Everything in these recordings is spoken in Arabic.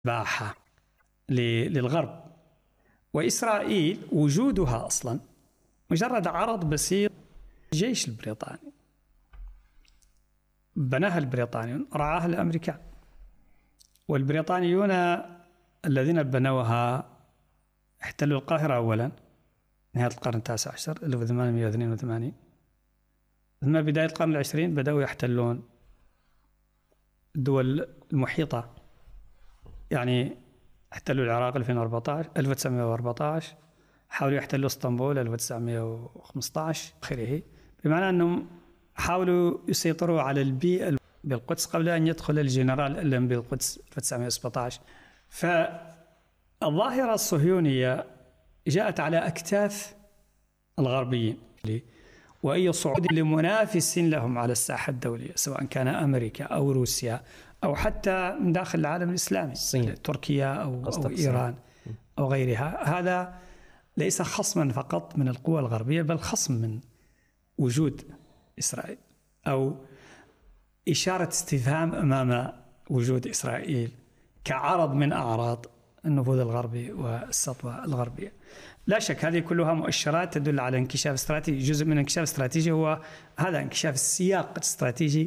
باحة للغرب، وإسرائيل وجودها أصلا مجرد عرض بسيط. الجيش البريطاني بناها البريطانيون، رعاها الأمريكان، والبريطانيون الذين بنوها احتلوا القاهرة أولا نهاية القرن التاسع عشر 1882، ثم بداية القرن العشرين بدأوا يحتلون الدول المحيطة، يعني احتلوا العراق 1914، حاولوا يحتلوا اسطنبول 1915 آخره، بمعنى أنهم حاولوا يسيطروا على البيئة بالقدس قبل أن يدخل الجنرال ألم بالقدس 1917. فالظاهرة الصهيونية جاءت على أكتاف الغربيين، وأي صعود لمنافس لهم على الساحة الدولية سواء كان أمريكا أو روسيا أو حتى من داخل العالم الإسلامي تركيا أو إيران أو غيرها، هذا ليس خصما فقط من القوى الغربية بل خصم من وجود إسرائيل أو إشارة استفهام أمام وجود إسرائيل كعرض من أعراض النفوذ الغربي والسطوة الغربية. لا شك هذه كلها مؤشرات تدل على انكشاف استراتيجي. جزء من انكشاف استراتيجي هو هذا انكشاف السياق الاستراتيجي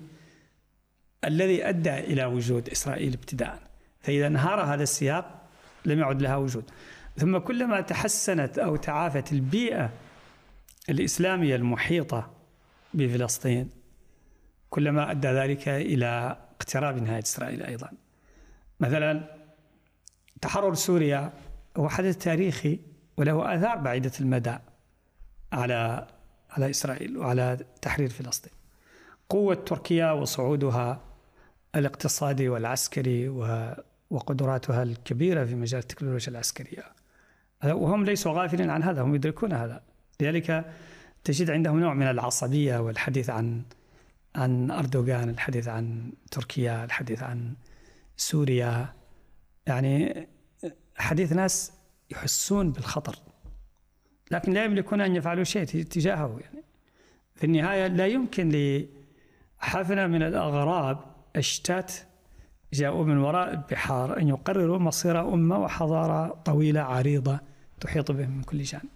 الذي أدى إلى وجود إسرائيل ابتداء، فإذا انهار هذا السياق لم يعد لها وجود. ثم كلما تحسنت أو تعافت البيئة الإسلامية المحيطة بفلسطين كلما أدى ذلك إلى اقتراب نهاية إسرائيل أيضا. مثلا تحرر سوريا هو حدث تاريخي وله آثار بعيدة المدى على إسرائيل وعلى تحرير فلسطين. قوة تركيا وصعودها الاقتصادي والعسكري وقدراتها الكبيرة في مجال التكنولوجيا العسكرية، وهم ليسوا غافلين عن هذا، هم يدركون هذا. لذلك تجد عندهم نوع من العصبية والحديث عن أردوغان، الحديث عن تركيا، الحديث عن سوريا، يعني حديث ناس يحسون بالخطر لكن لا يملكون أن يفعلوا شيء تجاهه. يعني في النهاية لا يمكن لحفنة من الأغراب أشتات جاءوا من وراء البحار أن يقرروا مصير أمة وحضارة طويلة عريضة تحيط بهم من كل جانب.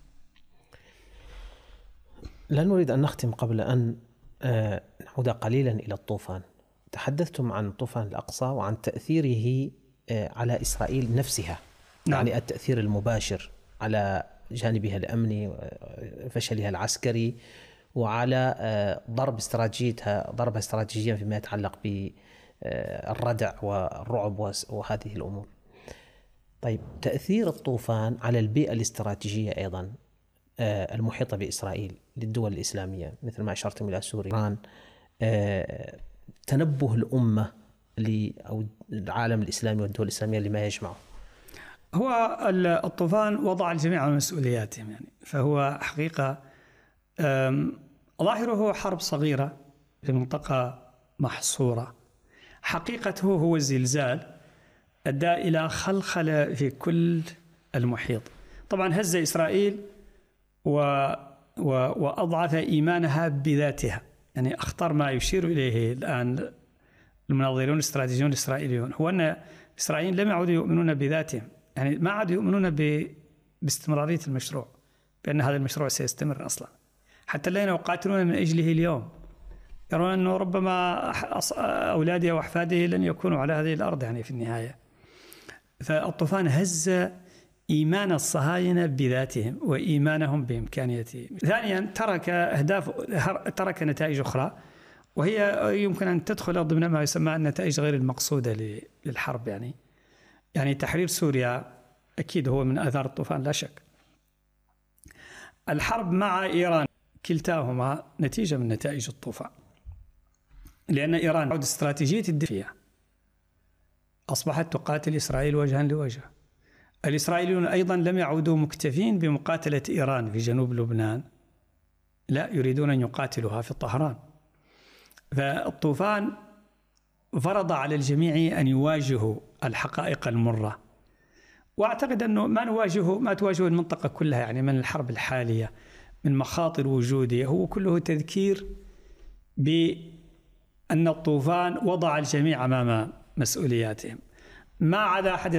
لا نريد أن نختم قبل أن نعود قليلا إلى الطوفان. تحدثتم عن طوفان الأقصى وعن تأثيره على إسرائيل نفسها. نعم. يعني التأثير المباشر على جانبها الأمني وفشلها العسكري وعلى ضربها استراتيجيا فيما يتعلق بالردع والرعب وهذه الأمور. طيب تأثير الطوفان على البيئة الاستراتيجية أيضا المحيطة بإسرائيل للدول الإسلامية مثل ما أشرتم إلى سوريا، إيران، تنبه الأمة أو العالم الإسلامي والدول الإسلامية لما يجمعه. هو الطوفان وضع الجميع على مسؤولياتهم، يعني فهو حقيقة ظاهره حرب صغيرة في منطقة محصورة، حقيقته هو زلزال أدى إلى خلخلة في كل المحيط. طبعا هز إسرائيل وأضعف إيمانها بذاتها. يعني أخطر ما يشير إليه الآن المناظرون الاستراتيجيون الإسرائيليون هو أن إسرائيل لم يعودوا يؤمنون بذاتهم، يعني ما عادوا يؤمنون باستمرارية المشروع، بأن هذا المشروع سيستمر أصلا. حتى الذين يقاتلون من أجله اليوم يرون أنه ربما أولادي وأحفادي لن يكونوا على هذه الأرض يعني في النهاية. فالطوفان هز إيمان الصهاينة بذاتهم وإيمانهم بإمكانياتهم. ثانيا ترك نتائج أخرى، وهي يمكن أن تدخل ضمن ما يسمى النتائج غير المقصودة للحرب. يعني تحرير سوريا أكيد هو من آثار الطوفان لا شك. الحرب مع إيران كلتاهما نتيجة من نتائج الطوفان، لأن إيران عود استراتيجية الدفاع أصبحت تقاتل إسرائيل وجها لوجه. الإسرائيليون أيضا لم يعودوا مكتفين بمقاتلة إيران في جنوب لبنان، لا يريدون أن يقاتلوها في طهران. فالطوفان فرض على الجميع أن يواجهوا الحقائق المرة، وأعتقد أنه ما تواجه المنطقة كلها يعني من الحرب الحالية من مخاطر وجودية هو كله تذكير بأن الطوفان وضع الجميع أمام مسؤولياتهم. ما عدا حدث